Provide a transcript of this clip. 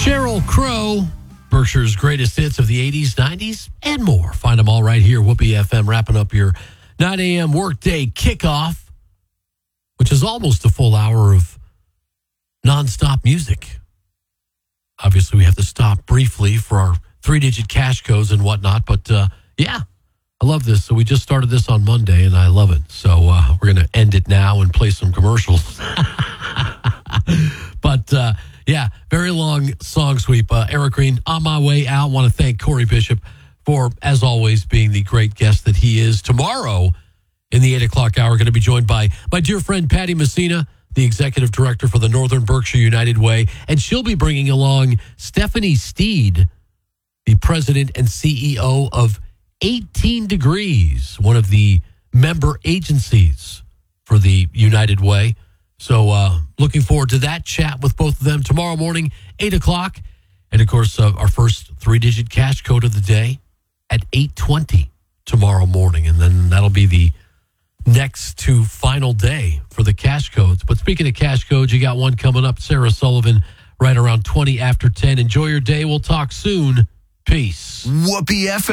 Sheryl Crow, Berkshire's greatest hits of the 80s, 90s, and more. Find them all right here. Whoopee FM wrapping up your 9 a.m. workday kickoff, which is almost a full hour of nonstop music. Obviously, we have to stop briefly for our 3-digit cash codes and whatnot, but yeah, I love this. So we just started this on Monday, and I love it. So we're going to end it now and play some commercials. But yeah, very long song sweep. Eric Green, on my way out. Want to thank Corey Bishop for, as always, being the great guest that he is. Tomorrow, in the 8 o'clock hour, going to be joined by my dear friend Patty Messina, the executive director for the Northern Berkshire United Way, and she'll be bringing along Stephanie Steed, the president and CEO of 18 Degrees, one of the member agencies for the United Way. So looking forward to that chat with both of them tomorrow morning, 8 o'clock. And, of course, our first 3-digit cash code of the day at 8:20 tomorrow morning. And then that'll be the next to final day for the cash codes. But speaking of cash codes, you got one coming up, Sarah Sullivan, right around 20 after 10. Enjoy your day. We'll talk soon. Peace. Whoopee FM.